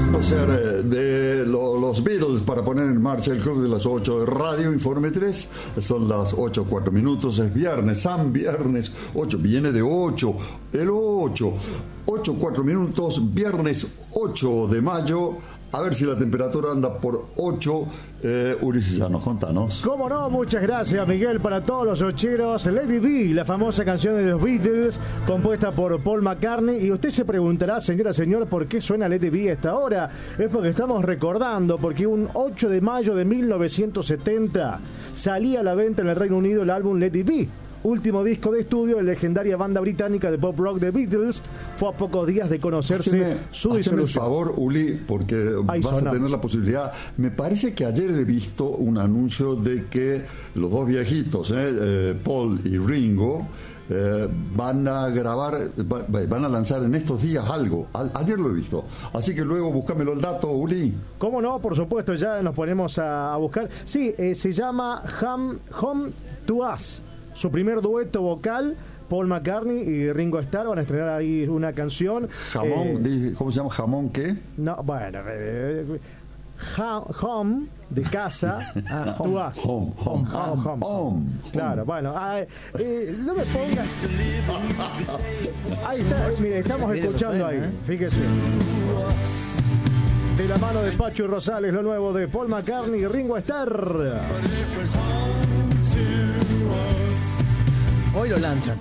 De los Beatles para poner en marcha el Club de las 8 de Radio Informe 3. Son las 8:04 minutos, es viernes, San Viernes 8, viene de 8, el 8:04 minutos, viernes 8 de mayo. A ver si la temperatura anda por 8. Ulises Llanos, contanos. ¿Cómo no? Muchas gracias, Miguel, para todos los ocheros. Lady B, la famosa canción de los Beatles, compuesta por Paul McCartney. Y usted se preguntará, señora, señor, ¿por qué suena Lady B a esta hora? Es porque estamos recordando, porque un 8 de mayo de 1970 salía a la venta en el Reino Unido el álbum Lady B, último disco de estudio de la legendaria banda británica de pop rock The Beatles. Fue a pocos días de conocerse su disolución. Por favor, Uli, porque vas a tener la posibilidad. Me parece que ayer he visto un anuncio de que los dos viejitos, Paul y Ringo, van a grabar, van a lanzar en estos días algo. Ayer lo he visto. Así que luego búscamelo el dato, Uli. ¿Cómo no? Por supuesto, ya nos ponemos a buscar. Sí, se llama Home to Us. Su primer dueto vocal, Paul McCartney y Ringo Starr van a estrenar ahí una canción. Jamón, ¿cómo se llama? ¿Jamón qué? No, bueno, home, de casa, to us. Home. Claro, bueno, no me pongas. Ahí está, mire, estamos escuchando ahí, fíjese. De la mano de Pacho y Rosales, lo nuevo de Paul McCartney y Ringo Starr. Hoy lo lanzan.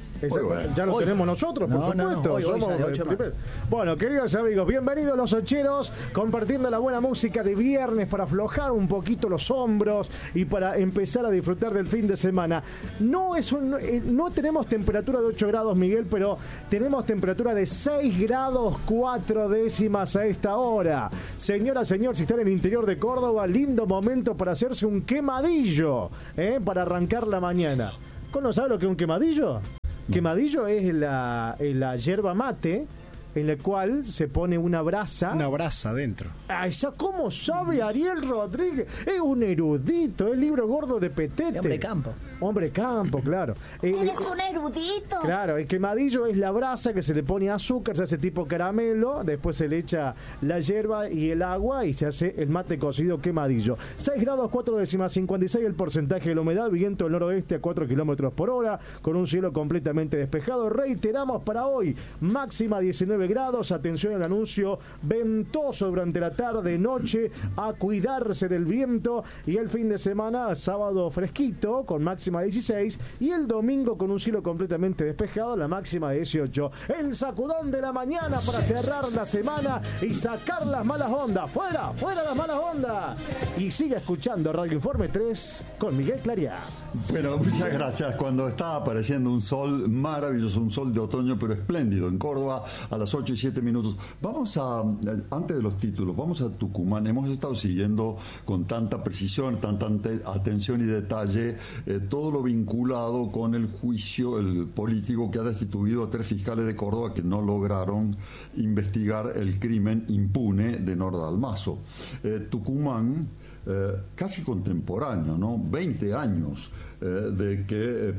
Ya lo tenemos nosotros, por supuesto. Hoy Somos sale 8 más. Bueno, queridos amigos, bienvenidos los ocheros, compartiendo la buena música de viernes para aflojar un poquito los hombros y para empezar a disfrutar del fin de semana. No tenemos temperatura de 8 grados, Miguel, pero tenemos temperatura de 6 grados 4 décimas a esta hora. Señora, señor, si está en el interior de Córdoba, lindo momento para hacerse un quemadillo, para arrancar la mañana. ¿No sabe lo que es un quemadillo? No. Quemadillo es la yerba mate en la cual se pone una brasa. Una brasa adentro. Ay, ¿cómo sabe Ariel Rodríguez? Es un erudito, es libro gordo de Petete. Hombre campo. Hombre campo, claro. Eres un erudito. Claro, el quemadillo es la brasa que se le pone azúcar, se hace tipo caramelo, después se le echa la yerba y el agua y se hace el mate cocido quemadillo. 6 grados 4 décimas, 56 el porcentaje de la humedad, viento del noroeste a 4 kilómetros por hora, con un cielo completamente despejado. Reiteramos para hoy, máxima 19 grados, atención al anuncio ventoso durante la tarde, noche, a cuidarse del viento, y el fin de semana, sábado fresquito, con máxima 16, y el domingo con un cielo completamente despejado, la máxima 18. El sacudón de la mañana para cerrar la semana y sacar las malas ondas. ¡Fuera las malas ondas! Y sigue escuchando Radio Informe 3 con Miguel Clariá. Bueno, muchas gracias. Cuando está apareciendo un sol maravilloso, un sol de otoño, pero espléndido, en Córdoba, a las 8:07 minutos. Vamos antes de los títulos, vamos a Tucumán. Hemos estado siguiendo con tanta precisión, tanta atención y detalle todo lo vinculado con el juicio, el político que ha destituido a 3 fiscales de Córdoba que no lograron investigar el crimen impune de Nordal Mazo. Tucumán, casi contemporáneo, ¿no? 20 años de que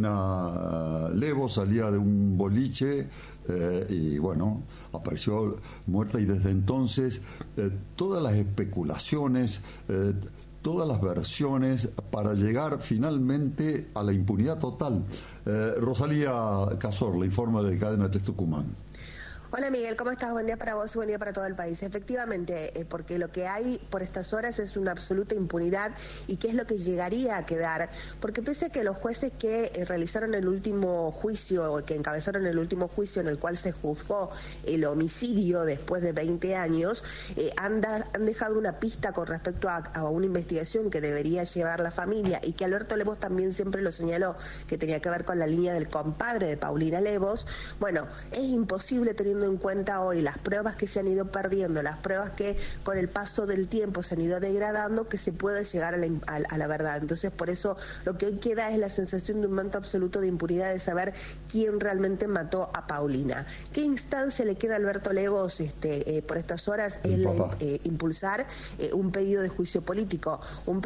Paulina Lebo salía de un boliche y bueno, apareció muerta, y desde entonces todas las especulaciones, todas las versiones para llegar finalmente a la impunidad total. Rosalía Cazorla informa de Cadena 3 Tucumán. Hola Miguel, ¿cómo estás? Buen día para vos y buen día para todo el país. Efectivamente, porque lo que hay por estas horas es una absoluta impunidad, y qué es lo que llegaría a quedar, porque pese a que los jueces que realizaron el último juicio, o que encabezaron el último juicio en el cual se juzgó el homicidio después de 20 años, han dejado una pista con respecto a una investigación que debería llevar la familia, y que Alberto Lemos también siempre lo señaló, que tenía que ver con la línea del compadre de Paulina Lemos. Bueno, es imposible, teniendo en cuenta hoy las pruebas que se han ido perdiendo, las pruebas que con el paso del tiempo se han ido degradando, que se pueda llegar a la verdad. Entonces, por eso lo que hoy queda es la sensación de un manto absoluto de impunidad, de saber quién realmente mató a Paulina. ¿Qué instancia le queda a Alberto Lemos por estas horas? Es impulsar un pedido de juicio político,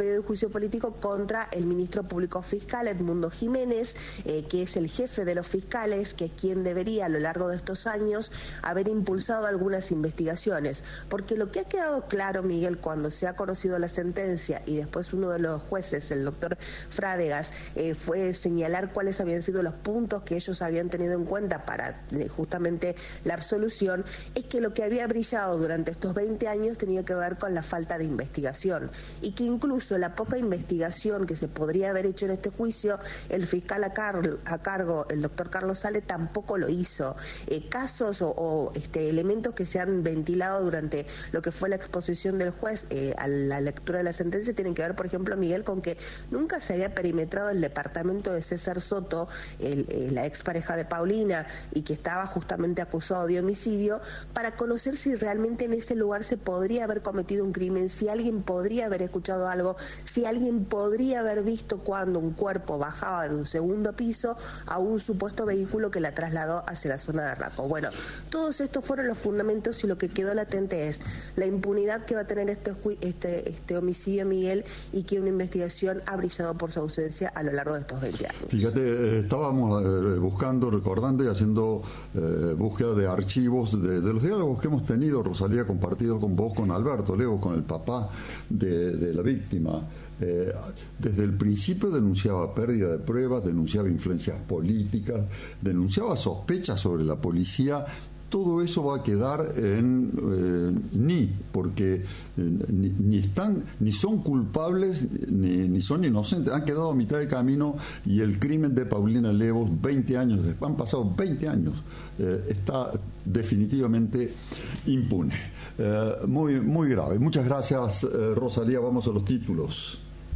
contra el ministro público fiscal Edmundo Jiménez, que es el jefe de los fiscales, que es quien debería a lo largo de estos años haber impulsado algunas investigaciones, porque lo que ha quedado claro, Miguel, cuando se ha conocido la sentencia y después uno de los jueces, el doctor Frádegas, fue señalar cuáles habían sido los puntos que ellos habían tenido en cuenta para justamente la absolución, es que lo que había brillado durante estos 20 años tenía que ver con la falta de investigación, y que incluso la poca investigación que se podría haber hecho en este juicio, el fiscal a cargo, el doctor Carlos Sale, tampoco lo hizo. Casos o elementos que se han ventilado durante lo que fue la exposición del juez a la lectura de la sentencia tienen que ver, por ejemplo, Miguel, con que nunca se había perimetrado el departamento de César Soto, la expareja de Paulina, y que estaba justamente acusado de homicidio, para conocer si realmente en ese lugar se podría haber cometido un crimen, si alguien podría haber escuchado algo, si alguien podría haber visto cuando un cuerpo bajaba de un segundo piso a un supuesto vehículo que la trasladó hacia la zona de Raco. Bueno, todos estos fueron los fundamentos, y lo que quedó latente es la impunidad que va a tener este homicidio, Miguel, y que una investigación ha brillado por su ausencia a lo largo de estos 20 años. Fíjate, estábamos buscando, recordando y haciendo búsqueda de archivos de los diálogos que hemos tenido, Rosalía, compartidos con vos, con Alberto Leo, con el papá de la víctima. Desde el principio denunciaba pérdida de pruebas, denunciaba influencias políticas, denunciaba sospechas sobre la policía. Todo eso va a quedar en porque ni son culpables ni son inocentes. Han quedado a mitad de camino, y el crimen de Paulina Levos, 20 años después, han pasado 20 años, está definitivamente impune. Muy, muy grave. Muchas gracias, Rosalía. Vamos a los títulos.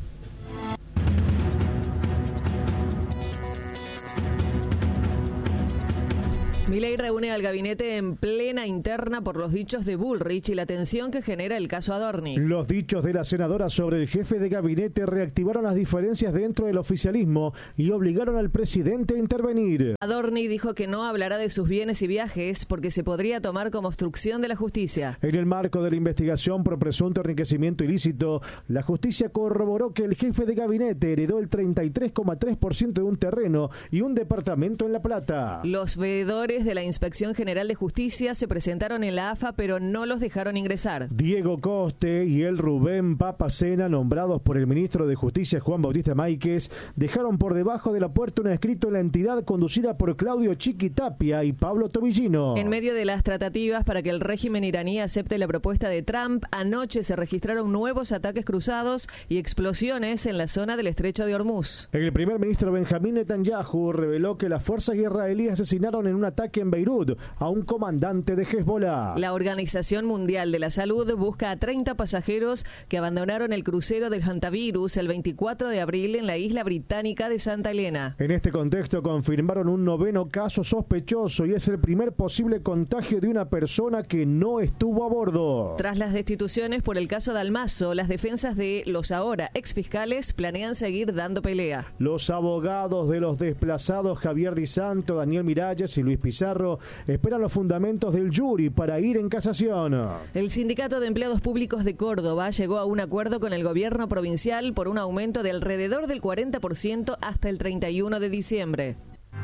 Milei reúne al gabinete en plena interna por los dichos de Bullrich y la tensión que genera el caso Adorni. Los dichos de la senadora sobre el jefe de gabinete reactivaron las diferencias dentro del oficialismo y obligaron al presidente a intervenir. Adorni dijo que no hablará de sus bienes y viajes porque se podría tomar como obstrucción de la justicia. En el marco de la investigación por presunto enriquecimiento ilícito, la justicia corroboró que el jefe de gabinete heredó el 33,3% de un terreno y un departamento en La Plata. Los veedores de la Inspección General de Justicia se presentaron en la AFA, pero no los dejaron ingresar. Diego Coste y el Rubén Papacena, nombrados por el ministro de Justicia Juan Bautista Máiquez, dejaron por debajo de la puerta un escrito en la entidad conducida por Claudio Chiquitapia y Pablo Tobillino. En medio de las tratativas para que el régimen iraní acepte la propuesta de Trump, anoche se registraron nuevos ataques cruzados y explosiones en la zona del estrecho de Hormuz. El primer ministro Benjamín Netanyahu reveló que las fuerzas israelíes asesinaron en un ataque en Beirut a un comandante de Hezbollah. La Organización Mundial de la Salud busca a 30 pasajeros que abandonaron el crucero del hantavirus el 24 de abril en la isla británica de Santa Elena. En este contexto confirmaron un 9º caso sospechoso y es el primer posible contagio de una persona que no estuvo a bordo. Tras las destituciones por el caso Dalmazo, las defensas de los ahora exfiscales planean seguir dando pelea. Los abogados de los desplazados Javier Di Santo, Daniel Miralles y Luis Pizarro esperan los fundamentos del jury para ir en casación. El Sindicato de Empleados Públicos de Córdoba llegó a un acuerdo con el gobierno provincial por un aumento de alrededor del 40% hasta el 31 de diciembre.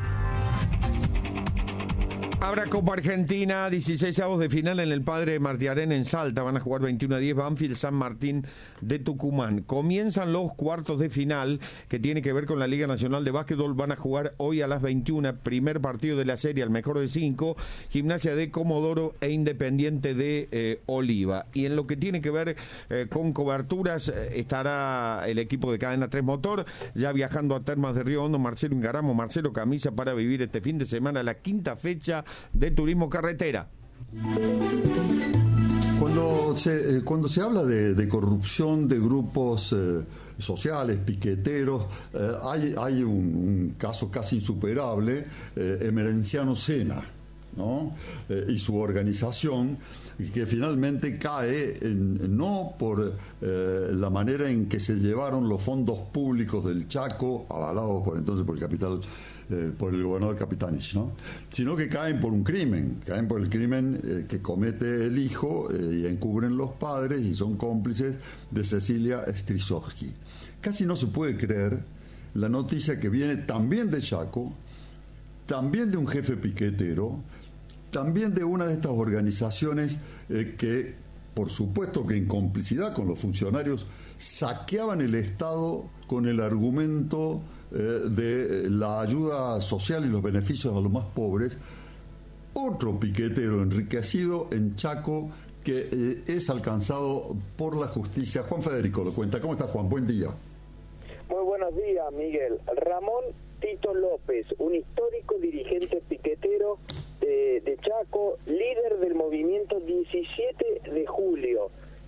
Habrá Copa Argentina, 16avos de final en el Padre Martí Arena en Salta. Van a jugar 21-10 Banfield San Martín de Tucumán. Comienzan los cuartos de final, que tiene que ver con la Liga Nacional de Básquetbol. Van a jugar hoy a las 21, primer partido de la serie, al mejor de 5, Gimnasia de Comodoro e Independiente de Oliva. Y en lo que tiene que ver con coberturas, estará el equipo de Cadena 3 Motor, ya viajando a Termas de Río Hondo, Marcelo Ingaramo, Marcelo Camisa, para vivir este fin de semana la quinta fecha de turismo carretera. Cuando se habla de corrupción de grupos sociales, piqueteros, hay un caso casi insuperable, Emerenciano Sena, ¿no? Y su organización, que finalmente cae no por la manera en que se llevaron los fondos públicos del Chaco, avalados por entonces por el capital, por el gobernador Capitanich, ¿no? Sino que caen por un crimen, caen por el crimen que comete el hijo y encubren los padres y son cómplices de Cecilia Strisowski. Casi no se puede creer la noticia que viene también de Chaco, también de un jefe piquetero, también de una de estas organizaciones que, por supuesto que en complicidad con los funcionarios, saqueaban el Estado con el argumento de la ayuda social y los beneficios a los más pobres. Otro piquetero enriquecido en Chaco que es alcanzado por la justicia. Juan Federico lo cuenta. ¿Cómo estás, Juan? Buen día. Muy buenos días, Miguel. Ramón Tito López, un histórico dirigente piquetero de Chaco, líder del movimiento 17 de julio.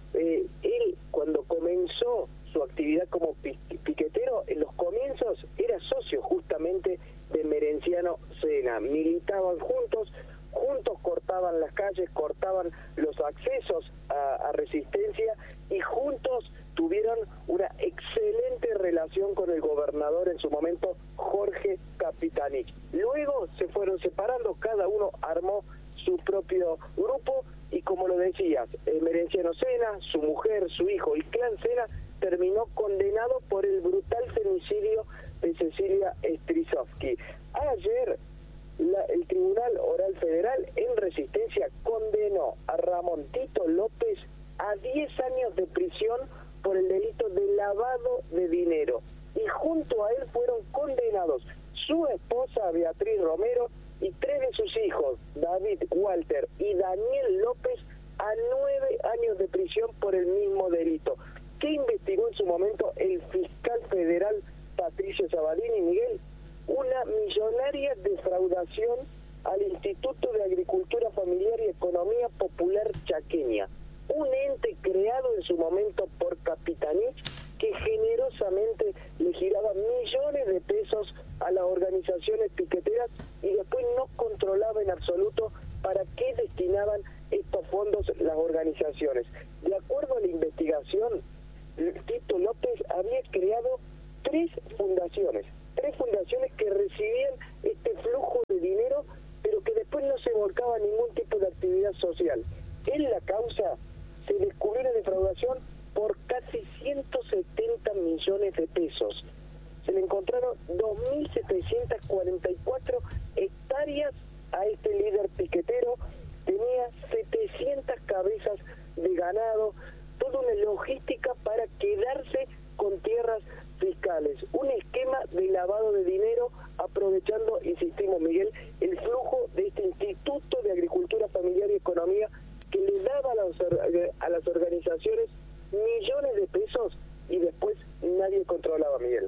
Él, cuando comenzó su actividad como piquetero, en los comienzos era socio justamente de Merenciano Sena. Militaban juntos cortaban las calles, cortaban los accesos a Resistencia y juntos tuvieron una excelente relación con el gobernador en su momento, Jorge Capitanich. Luego se fueron separando, cada uno armó su propio grupo y, como lo decías, Merenciano Sena, su mujer, su hijo y Clan Sena terminó condenado por el brutal femicidio de Cecilia Strisovsky. Ayer el Tribunal Oral Federal en Resistencia condenó a Ramón Tito López a 10 años de prisión por el delito de lavado de dinero, y junto a él fueron condenados su esposa Beatriz Romero y 3 de sus hijos, David, Walter y Daniel López, a 9 años de prisión por el mismo delito, que investigó en su momento el fiscal federal Patricio Sabatini. Miguel, una millonaria defraudación al Instituto de Agricultura Familiar y Economía Popular Chaqueña, un ente creado en su momento por Capitanich, que generosamente le giraba millones de pesos a las organizaciones piqueteras y después no controlaba en absoluto para qué destinaban estos fondos las organizaciones. De acuerdo a la investigación, Tito López había creado 3 fundaciones que recibían este flujo de dinero, pero que después no se volcaba a ningún tipo de actividad social. En la causa se descubrió una defraudación por casi 170 millones de pesos. Se le encontraron 2.744 hectáreas a este líder piquetero, tenía 700 cabezas de ganado, toda una logística para quedarse con tierras fiscales, un esquema de lavado de dinero, aprovechando, insistimos, Miguel, el flujo de este Instituto de Agricultura Familiar y Economía, que le daba a las organizaciones millones de pesos y después nadie controlaba, Miguel.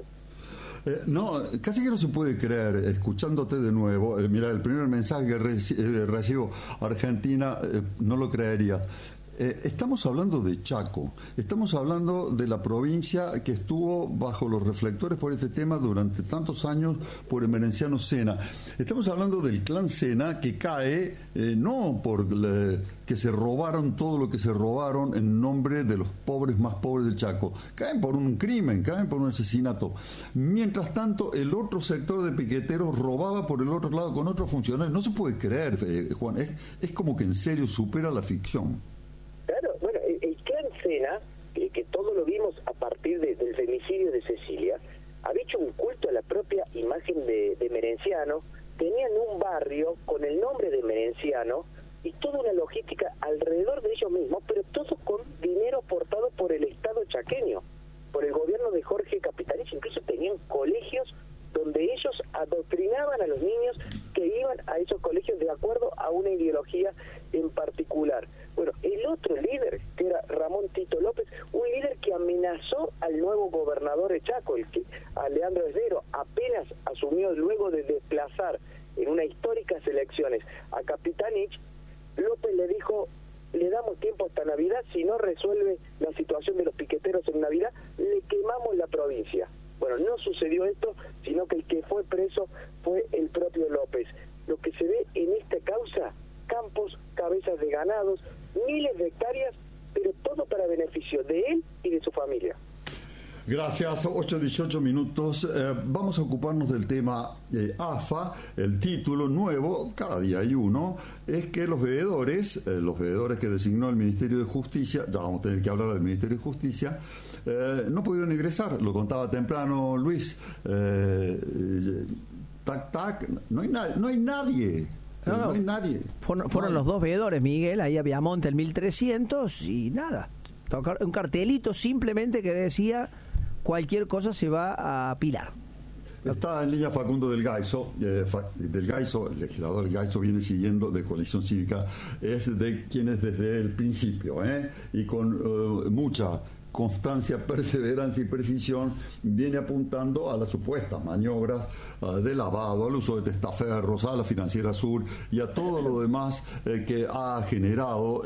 No, casi que no se puede creer, escuchándote de nuevo. Mira, el primer mensaje que recibo, Argentina, no lo creería. Estamos hablando de Chaco, estamos hablando de la provincia que estuvo bajo los reflectores por este tema durante tantos años por el Merenciano Sena. Estamos hablando del clan Sena, que cae no por que se robaron todo lo que se robaron en nombre de los pobres más pobres del Chaco, caen por un crimen, caen por un asesinato. Mientras tanto, el otro sector de piqueteros robaba por el otro lado con otros funcionarios. No se puede creer, Juan, es como que en serio supera la ficción. Claro, bueno, el clan Sena, que todos lo vimos a partir del femicidio de Cecilia, había hecho un culto a la propia imagen de Merenciano, tenían un barrio con el nombre de Merenciano y toda una logística alrededor de ellos mismos, pero todo con dinero aportado por el Estado chaqueño, por el gobierno de Jorge Capitanich. Incluso tenían colegios donde ellos adoctrinaban a los niños que iban a esos colegios de acuerdo a una ideología en particular. Bueno, el otro líder, que era Ramón Tito López, un líder que amenazó al nuevo gobernador de Chaco, a Leandro Esdero, apenas asumió luego de desplazar en unas históricas elecciones a Capitanich. López le dijo: le damos tiempo hasta Navidad, si no resuelve la situación de los piqueteros en Navidad, le quemamos la provincia. Bueno, no sucedió esto, sino que el que fue preso fue el propio López. Lo que se ve en esta causa: campos, cabezas de ganados, miles de hectáreas, pero todo para beneficio de él y de su familia. Gracias, 8:18 minutos. Vamos a ocuparnos del tema AFA. El título nuevo, cada día hay uno, es que los veedores que designó el Ministerio de Justicia, ya vamos a tener que hablar del Ministerio de Justicia, no pudieron ingresar. Lo contaba temprano Luis. No hay nadie. pero no hay nadie. Fueron los dos veedores, Miguel, ahí a Viamonte el 1300 y nada. Un cartelito simplemente que decía cualquier cosa se va a apilar. Está en línea Facundo del Gaiso, el legislador del Gaiso viene siguiendo de Coalición Cívica, es de quienes desde el principio, y con mucha constancia, perseverancia y precisión, viene apuntando a las supuestas maniobras de lavado, al uso de testaferros, a la Financiera Sur y a todo lo demás que ha generado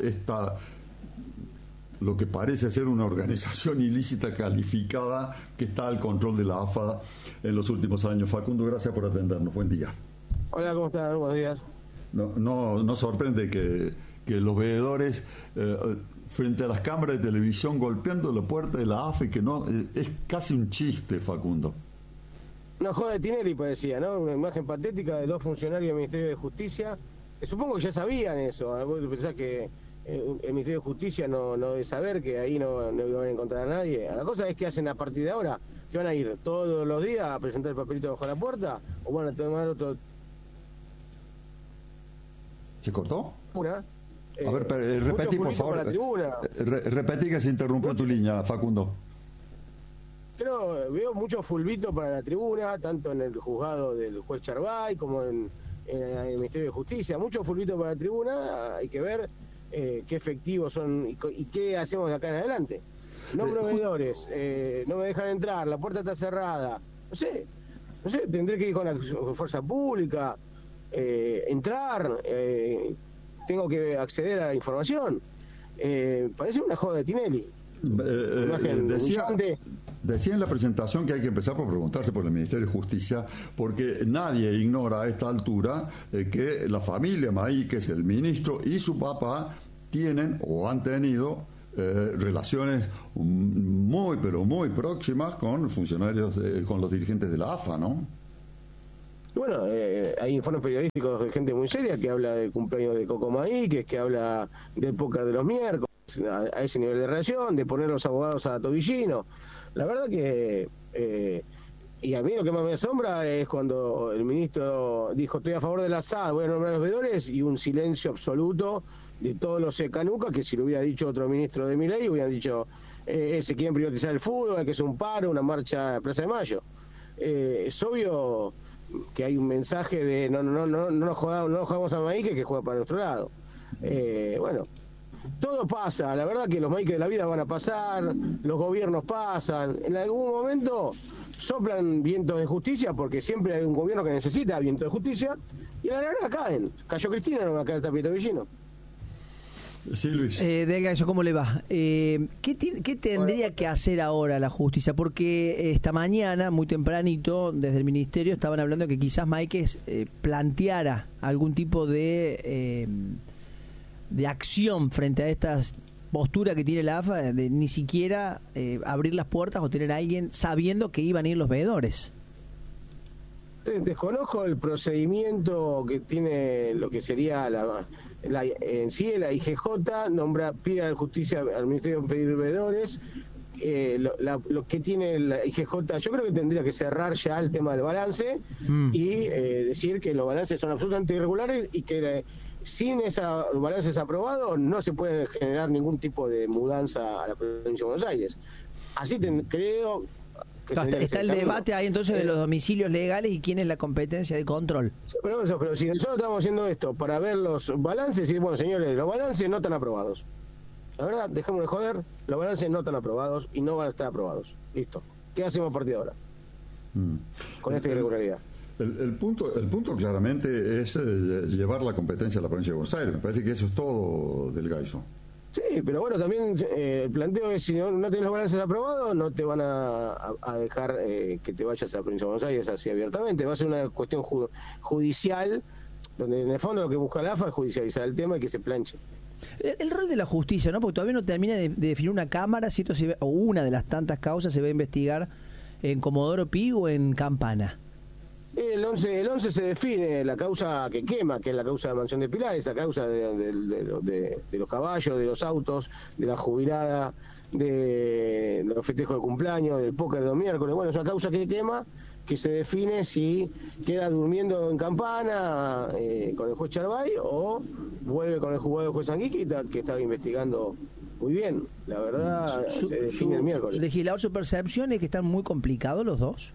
lo que parece ser una organización ilícita calificada que está al control de la AFA en los últimos años. Facundo, gracias por atendernos. Buen día. Hola, ¿cómo están? Buenos días. No sorprende que los veedores frente a las cámaras de televisión golpeando la puerta de la AFA y que no... es casi un chiste, Facundo. Una joda de Tinelli parecía, ¿no? Una imagen patética de dos funcionarios del Ministerio de Justicia. Supongo que ya sabían eso. Vos pensás que el Ministerio de Justicia no debe saber que ahí no iban a encontrar a nadie. La cosa es que hacen a partir de ahora, que van a ir todos los días a presentar el papelito bajo la puerta, o van a tomar otro... ¿Se cortó? A ver, repetí, por favor. Repetí que se interrumpió tu línea, Facundo. Veo mucho fulbito para la tribuna, tanto en el juzgado del juez Charbay como en el Ministerio de Justicia. Mucho fulbito para la tribuna, hay que ver qué efectivos son y qué hacemos de acá en adelante. No proveedores, no me dejan entrar, la puerta está cerrada. No sé, tendré que ir con la fuerza pública, entrar, tengo que acceder a la información. Parece una joda de Tinelli. Decía en la presentación que hay que empezar por preguntarse por el Ministerio de Justicia, porque nadie ignora a esta altura que la familia Mahí, que es el ministro, y su papá tienen o han tenido relaciones muy, pero muy próximas con funcionarios, con los dirigentes de la AFA, ¿no? Bueno, hay informes periodísticos de gente muy seria que habla del cumpleaños de Coco Mahí, que habla del póker de los miércoles, a ese nivel de relación, de poner los abogados a Tobillino. La verdad que... y a mí lo que más me asombra es cuando el ministro dijo estoy a favor del asado, voy a nombrar a los veedores, y un silencio absoluto de todos los secanucas, que si lo hubiera dicho otro ministro de Milei hubieran dicho se quieren privatizar el fútbol, que es un paro, una marcha en Plaza de Mayo. Es obvio que hay un mensaje de no nos jugamos a Mahí, que juega para nuestro lado. Bueno, todo pasa, la verdad que los Mahí de la vida van a pasar, los gobiernos pasan, en algún momento soplan vientos de justicia, porque siempre hay un gobierno que necesita viento de justicia, y a la larga caen. Cayó Cristina, no va a caer Tapito Villino. Sí, Luis. Del Gaiso, ¿cómo le va? ¿Qué tendría que hacer ahora la justicia? Porque esta mañana, muy tempranito, desde el Ministerio estaban hablando que quizás Máiquez planteara algún tipo de acción frente a estas posturas que tiene la AFA, de ni siquiera abrir las puertas o tener a alguien sabiendo que iban a ir los veedores. Desconozco el procedimiento que tiene lo que sería en sí la IGJ, pide a la justicia al Ministerio pedir veedores. Lo que tiene la IGJ, yo creo que tendría que cerrar ya el tema del balance y decir que los balances son absolutamente irregulares y que sin esos balances aprobados no se puede generar ningún tipo de mudanza a la provincia de Buenos Aires. Así creo que está el debate ahí entonces de los domicilios legales y quién es la competencia de control. Pero si nosotros estamos haciendo esto para ver los balances y bueno, señores, los balances no están aprobados. La verdad, dejemos de joder, los balances no están aprobados y no van a estar aprobados. Listo. ¿Qué hacemos a partir de ahora? Con esta irregularidad. El punto claramente es llevar la competencia a la provincia de Buenos Aires. Me parece que eso es todo del Gaiso. Sí, pero bueno, también el planteo es si no tenés los balances aprobados, no te van a dejar que te vayas a la provincia de Buenos Aires así abiertamente. Va a ser una cuestión judicial, donde en el fondo lo que busca la AFA es judicializar el tema y que se planche. El rol de la justicia, ¿no? Porque todavía no termina de definir una cámara, si esto o una de las tantas causas se va a investigar en Comodoro Pi o en Campana. El 11 se define la causa que quema, que es la causa de Mansión de Pilares, la causa de los caballos, de los autos, de la jubilada, de los festejos de cumpleaños, del póker de los miércoles. Bueno, es una causa que quema que se define si queda durmiendo en Campana con el juez Charbay o vuelve con el juez Anguiqui, que estaba investigando muy bien. La verdad, se define el miércoles. Legislador, su percepción es que están muy complicados los dos.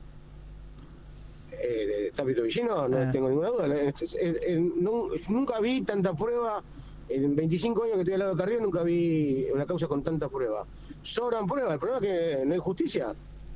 De Tapio Tobillino no tengo ninguna duda. Nunca vi tanta prueba. En 25 años que estoy al lado de Carrió, nunca vi una causa con tanta prueba. Sobran pruebas, el problema es que no hay justicia.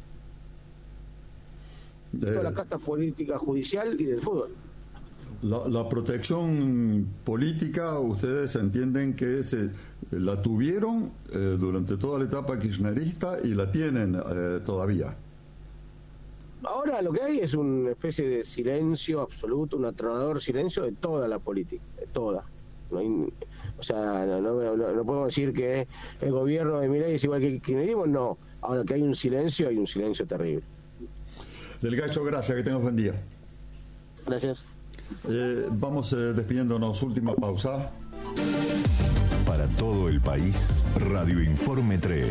Toda la casta política judicial y del fútbol. La protección política, ustedes entienden que la tuvieron durante toda la etapa kirchnerista y la tienen todavía. Ahora lo que hay es una especie de silencio absoluto, un atronador silencio de toda la política, de toda. No podemos decir que el gobierno de Milei es igual que el kirchnerismo, no. Ahora que hay un silencio terrible. Del Gacho, gracias, que tengas buen día. Gracias. Vamos despidiéndonos, última pausa. Para todo el país, Radio Informe 3.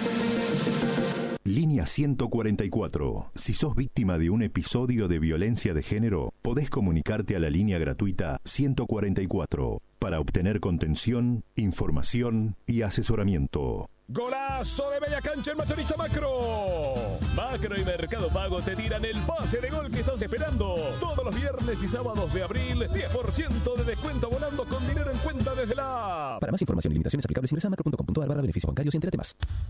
Línea 144. Si sos víctima de un episodio de violencia de género, podés comunicarte a la línea gratuita 144 para obtener contención, información y asesoramiento. ¡Golazo de media cancha en Mayorista Macro! Macro y Mercado Pago te tiran el pase de gol que estás esperando. Todos los viernes y sábados de abril, 10% de descuento volando con dinero en cuenta desde la app. Para más información y limitaciones aplicables ingresa a macro.com.ar/beneficios bancarios y entérate más.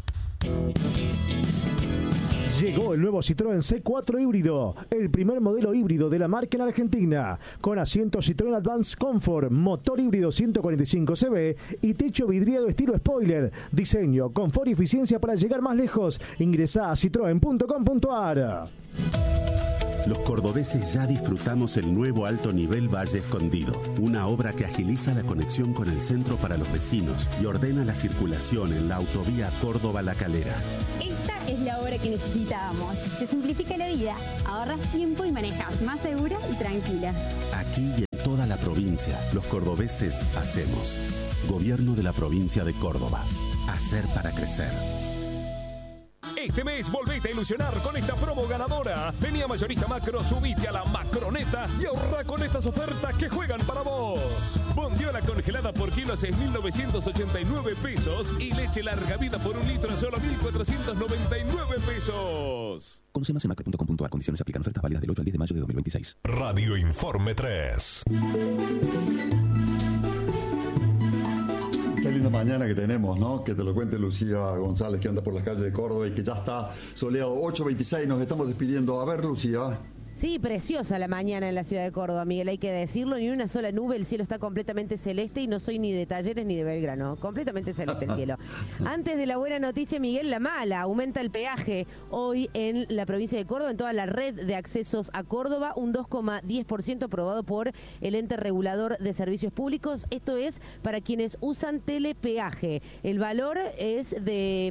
Llegó el nuevo Citroën C4 híbrido, el primer modelo híbrido de la marca en Argentina, con asiento Citroën Advance Comfort, motor híbrido 145 cb y techo vidriado estilo spoiler. Diseño, confort y eficiencia para llegar más lejos. Ingresá a citroen.com.ar. Los cordobeses ya disfrutamos el nuevo alto nivel Valle Escondido, una obra que agiliza la conexión con el centro para los vecinos y ordena la circulación en la autovía Córdoba-La Calera. Esta es la obra que necesitábamos. Te simplifica la vida, ahorras tiempo y manejas más segura y tranquila. Aquí y en toda la provincia, los cordobeses hacemos. Gobierno de la provincia de Córdoba. Hacer para crecer. Este mes volvete a ilusionar con esta promo ganadora. Vení a Mayorista Macro, subite a la Macroneta y ahorra con estas ofertas que juegan para vos. Bondiola congelada por kilo a 6.989 pesos y leche larga vida por un litro a solo 1.499 pesos. Conoce más en macro.com.ar. Condiciones aplican. Ofertas válidas del 8 al 10 de mayo de 2026. Radio Informe 3. Qué linda mañana que tenemos, ¿no? Que te lo cuente Lucía González, que anda por las calles de Córdoba y que ya está soleado. 8:26, nos estamos despidiendo. A ver, Lucía. Sí, preciosa la mañana en la ciudad de Córdoba, Miguel, hay que decirlo, ni una sola nube, el cielo está completamente celeste y no soy ni de Talleres ni de Belgrano, completamente celeste el cielo. Antes de la buena noticia, Miguel, la mala, aumenta el peaje hoy en la provincia de Córdoba, en toda la red de accesos a Córdoba, un 2,10% aprobado por el ente regulador de servicios públicos, esto es para quienes usan telepeaje. El valor es de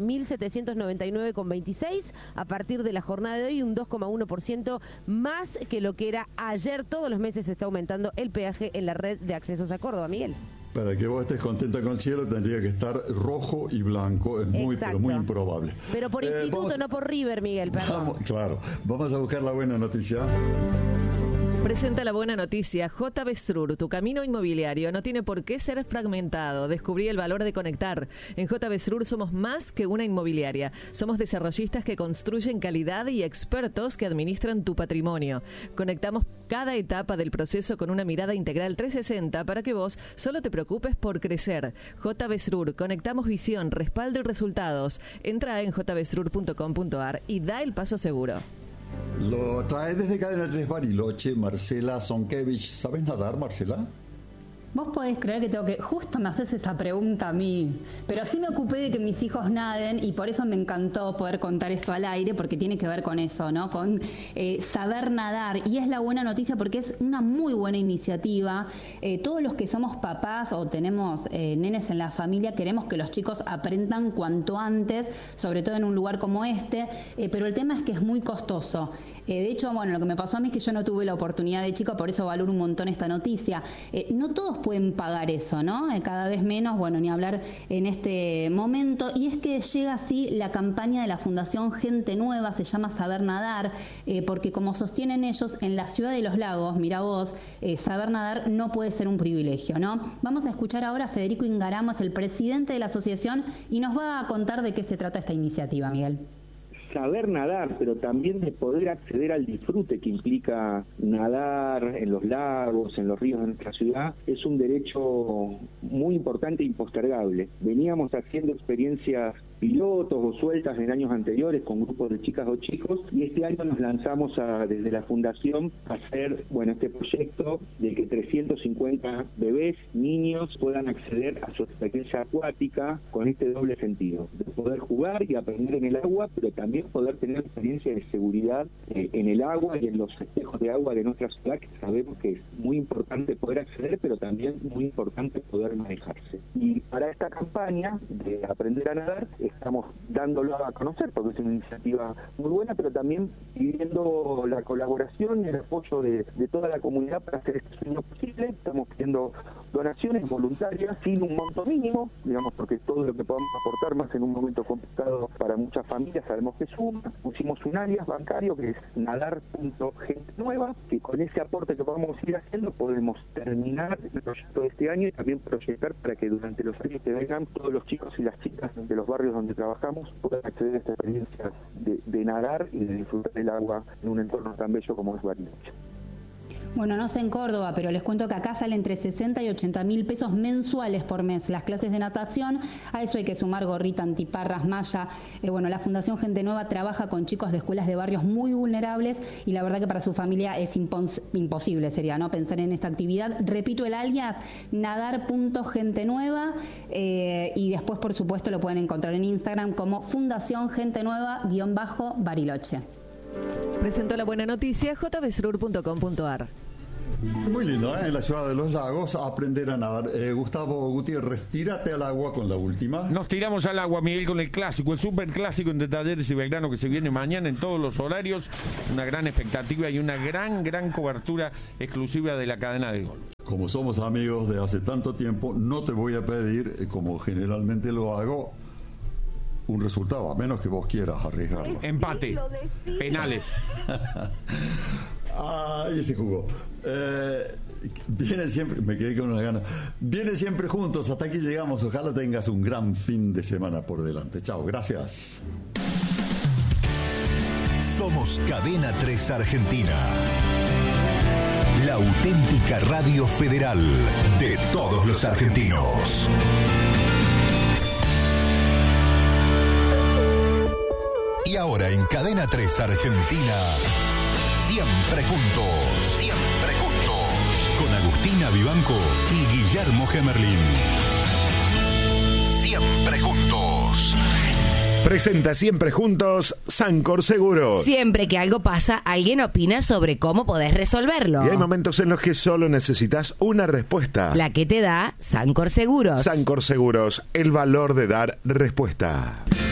1.799,26, a partir de la jornada de hoy un 2,1% más que lo que era ayer. Todos los meses se está aumentando el peaje en la red de accesos a Córdoba, Miguel. Para que vos estés contenta con el cielo tendría que estar rojo y blanco, es muy, pero muy improbable. Pero por instituto, no por River, Miguel, perdón. Vamos a buscar la buena noticia. Presenta la buena noticia. JB Srur, tu camino inmobiliario no tiene por qué ser fragmentado. Descubrí el valor de conectar. En JB Srur somos más que una inmobiliaria. Somos desarrollistas que construyen calidad y expertos que administran tu patrimonio. Conectamos cada etapa del proceso con una mirada integral 360 para que vos solo te preocupes por crecer. JB Srur, conectamos visión, respaldo y resultados. Entra en jbsrur.com.ar y da el paso seguro. Lo trae desde Cadena 3 Bariloche, Marcela Zonkevich. ¿Sabes nadar, Marcela? Vos podés creer que justo me haces esa pregunta a mí, pero sí me ocupé de que mis hijos naden y por eso me encantó poder contar esto al aire, porque tiene que ver con eso, ¿no? Con saber nadar, y es la buena noticia porque es una muy buena iniciativa. Todos los que somos papás o tenemos nenes en la familia queremos que los chicos aprendan cuanto antes, sobre todo en un lugar como este, pero el tema es que es muy costoso. De hecho, bueno, lo que me pasó a mí es que yo no tuve la oportunidad de chica, por eso valoro un montón esta noticia. No todos pueden pagar eso, ¿no? Cada vez menos, bueno, ni hablar en este momento. Y es que llega así la campaña de la Fundación Gente Nueva, se llama Saber Nadar, porque como sostienen ellos, en la ciudad de Los Lagos, mira vos, saber nadar no puede ser un privilegio, ¿no? Vamos a escuchar ahora a Federico Ingaramo, es el presidente de la asociación, y nos va a contar de qué se trata esta iniciativa, Miguel. Saber nadar, pero también de poder acceder al disfrute que implica nadar en los lagos, en los ríos de nuestra ciudad, es un derecho muy importante e impostergable. Veníamos haciendo experiencias pilotos o sueltas en años anteriores con grupos de chicas o chicos, y este año nos lanzamos desde la Fundación a hacer este proyecto de que 350 bebés, niños, puedan acceder a su experiencia acuática con este doble sentido, de poder jugar y aprender en el agua, pero también poder tener experiencia de seguridad en el agua y en los espejos de agua de nuestra ciudad, que sabemos que es muy importante poder acceder, pero también muy importante poder manejarse. Y para esta campaña de aprender a nadar, estamos dándolo a conocer porque es una iniciativa muy buena, pero también pidiendo la colaboración y el apoyo de toda la comunidad para hacer este sueño posible. Estamos pidiendo donaciones voluntarias sin un monto mínimo, digamos, porque todo lo que podamos aportar más en un momento complicado para muchas familias sabemos que suma. Pusimos un alias bancario que es nadar.gentenueva, que con ese aporte que podamos ir haciendo podemos terminar el proyecto de este año y también proyectar para que durante los años que vengan todos los chicos y las chicas de los barrios donde trabajamos puedan acceder a esta experiencia de nadar y de disfrutar del agua en un entorno tan bello como es Bariloche. Bueno, no sé en Córdoba, pero les cuento que acá sale entre 60 y 80 mil pesos mensuales por mes las clases de natación. A eso hay que sumar gorrita, antiparras, malla. La Fundación Gente Nueva trabaja con chicos de escuelas de barrios muy vulnerables y la verdad que para su familia es imposible, sería, ¿no?, pensar en esta actividad. Repito el alias, nadar.gentenueva, y después, por supuesto, lo pueden encontrar en Instagram como Fundación Gente Nueva-Bariloche. Presentó la buena noticia jbsrur.com.ar. Muy lindo, en la ciudad de Los Lagos, aprender a nadar. Gustavo Gutiérrez, tírate al agua con la última. Nos tiramos al agua, Miguel, con el clásico, el super clásico entre Talleres y Belgrano, que se viene mañana en todos los horarios. Una gran expectativa y una gran cobertura exclusiva de la cadena del gol. Como somos amigos de hace tanto tiempo, no te voy a pedir, como generalmente lo hago, un resultado, a menos que vos quieras arriesgarlo. Empate, penales. Y se jugó. Vienen siempre, me quedé con unas ganas. Vienen siempre juntos, hasta aquí llegamos. Ojalá tengas un gran fin de semana por delante. Chao, gracias. Somos Cadena 3 Argentina. La auténtica radio federal de todos los argentinos. Y ahora en Cadena 3 Argentina, siempre juntos, con Agustina Vivanco y Guillermo Gemerlin. Siempre juntos. Presenta Siempre Juntos Sancor Seguros. Siempre que algo pasa, alguien opina sobre cómo podés resolverlo. Y hay momentos en los que solo necesitas una respuesta. La que te da Sancor Seguros. Sancor Seguros, el valor de dar respuesta.